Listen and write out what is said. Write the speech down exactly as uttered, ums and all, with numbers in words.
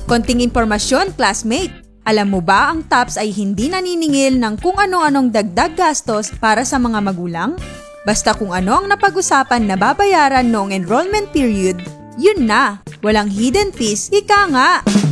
Konting impormasyon, classmate. Alam mo ba ang TAPS ay hindi naniningil ng kung ano-anong dagdag gastos para sa mga magulang? Basta kung ano ang napag-usapan na babayaran noong enrollment period, yun na. Walang hidden fees, ika nga!